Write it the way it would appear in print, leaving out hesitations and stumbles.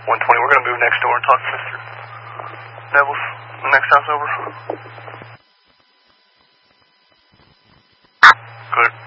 120, we're going to move next door and talk to Mr. Neville's. Next house over. Clear.